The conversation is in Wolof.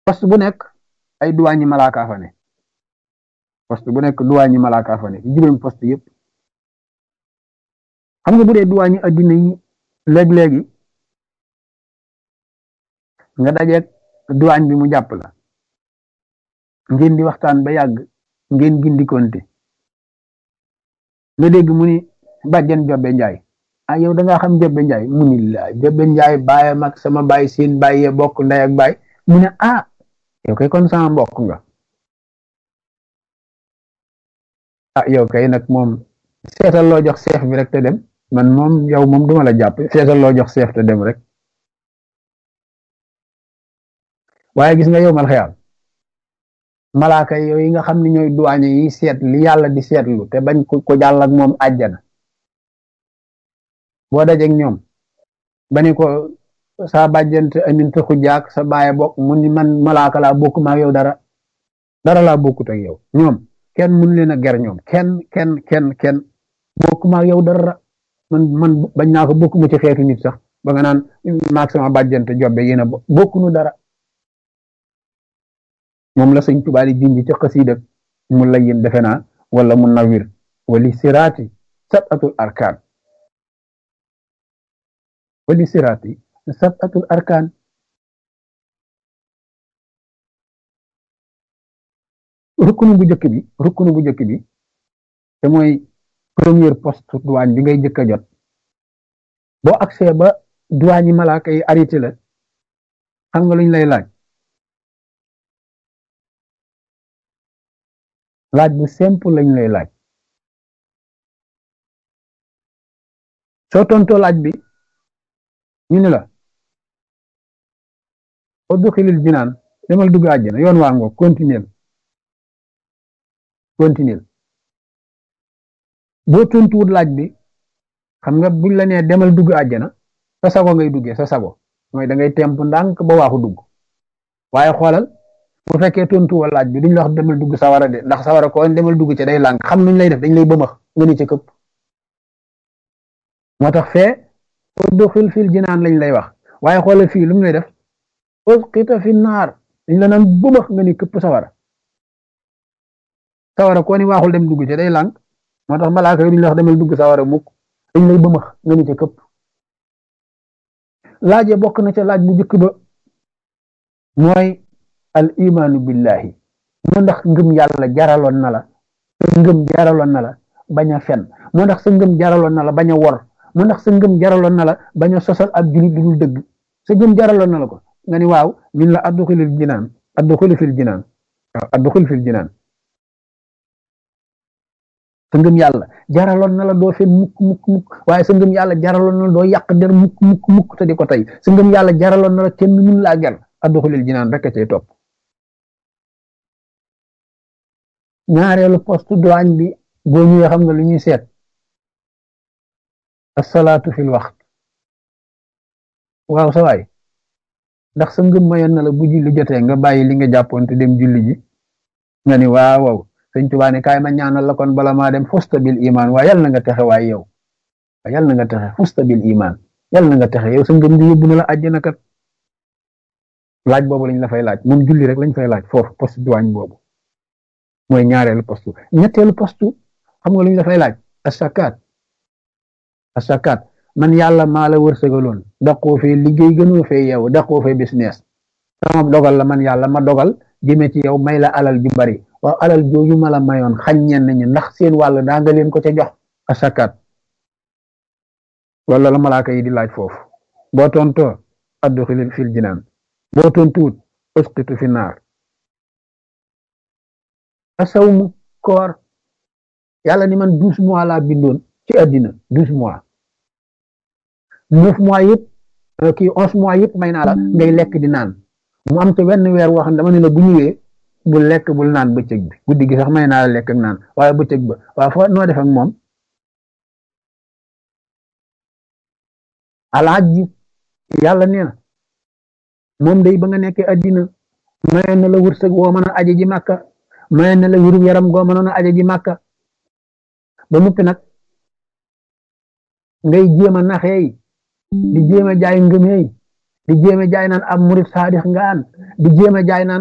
poste bu nekk ay duwaañi malaaka fa ne poste bu nekk duwaañi malaaka fa ne juróomi poste yëpp xam nga bu dee duwaañi addina yi léeg-léegi nga dajeeg duwaañ bi mu jàpp la ngeen di waxtaan ba yàgg ngeen gindikonte nga dégg mu ni bàjjen Jobbe Njaay ah yow da ngaa xam Jobbe Njaay mu ni la Jobbe Njaay baayam ak sama baay seen baay ya bokk ndey ak baay mu ne ah yow kay kon sama mbokk nga ah yow kay nag moom seetal loo jox seef bi rek te dem man moom yow moom duma la jàpp seetal loo jox seef te dem rek waaye gis nga yow mal xeyaam malaaka yooyu nga xam ne ñooy duwaañe yi seet li yàlla di seetlu te bañ ko jàll ak moom àjjana boo dajeeg ñoom ba ne ko sa bàjjante amin te xujaak sa baay bokk mu ni man malaaka laa bokk ma ak yow dara laa bokkut ak yow ñoom kenn mun leen a ger ñoom kenn bokk ma ak yow dara man bañ naa ko bokkuma ci xeetu nit sax ba nga naan maak sama bàjjante Jobbe yéen a bokkunu dara moom la sëñ Tuubaa di junj ci xasiida mu layyin defe naa wala mu nawir wali siraati sabatul arkaan wali siraati sabatul arkaan rukkunu bu njëkk bi te mooy premier poste douane bi ngay njëkk a jot boo accès ba douane yi malaaka yi arrêté la xam nga luñ lay laaj bu simple lañ lay laaj soo tontoo laaj bi ñu ne la udxilil jinaan demal dugg àjjana yoon waa ngoo continuer boo tontuwut laaj bi xam nga buñ la nee demal dugg àjjana sa sago ngay duggee sa sago mooy da ngay temp ndànk ba waaxu dugg waaye xoolal bu fekkee tontuwoo laaj bi duñ la wax demal dugg sawara de ndax sawara ko demal dugg ci day lànk xam nuñ lay def dañ lay bëmax nga ni ci këpp moo tax fee udxil fil jinaan lañ lay wax waaye xoolal fii lu mu lay def usqita fi naar dañ la naan bëmax nga ni këpp sawara ko ni waaxul dem dugg ci day lànk moo tax malaaka yi duñ la wax demal dugg sawara mukk dañ lay bëmax nga ni ci këpp laaje bokk na ca laaj bu njëkk ba mooy al imaanu billahi moo ndax ngëm yàlla jaraloon na la bañ a fen moo ndax sa ngëm jaraloon na la bañ a wor moo ndax sa ngëm jaraloon na la bañ a sosal ab julit lu dul dëgg sa ngëm jaraloon na la ko nga ni waaw min la adduxil fil jinaan sa ngëm yàlla jaraloon na la doo fen mukk waaye sa ngëm yàlla jaraloon na la doo yàq der mukk te di ko tey sa ngëm yàlla jaraloon na la kenn mun laa ger adduxilil jinaan rek a cay topp ñaareelu poste douane bi boo ñëwee xam nga lu ñuy seet asalaatu fil waxt waaw sa waay ndax sa ngëm mayoon na la bu julli jotee nga bàyyi li nga jàppoon te dem julli ji nga ni waaw sëñ Tuubaa ne kaay ma ñaanal la kon bala maa dem fusta bil iman waaye yal na nga texe waaye yow yal na nga texe fusta bil iman yal na nga texe yow sa ngëm gi yóbbu na la àjjana kat laaj boobu lañ la fay laaj moom julli rek lañ fay laaj foofu poste douane boobu mooy ñaareelu poste ñetteelu poste xam nga lu ñu la fay laaj asakaat man yàlla maa la wërsëgaloon daqoo fee liggéey gënoo fee yow daqoo fee business sama dogal la man yàlla ma dogal jëme ci yow may la alal ju bari waaw alal jooju ma la mayoon xañ ñenn ñi ndax seen wàll daa nga leen ko ca jox asakaat wala la malaaka yi di laaj foofu boo tontoo adduxilil fil jinaan boo tontuwut usqitu fi naar asawmu koor yàlla ni man 12 mois laa bindoon ci àddina 12 mois 9 mois yëpp kii 11 mois yëpp may naa la ngay lekk di naan mu am te wenn weer wax dama ne la bu ñëwee bul lekk bul naan bëccëg bi guddi gi sax may naa la lekk ak naan waaye bëccëg ba waaye foo noo def ak moom alaaji yàlla nee na moom day ba nga nekkee àddina mayoon na la wërsëg woo mën a aje ji màkka mayoon na la wéru yaram goo mënoon a aje ji màkka ba noppi nag ngay jéem a naxeey di jéem a jaay ngëmeey di jéem a jaay naan am murit saadix nga an di jéem a jaay naan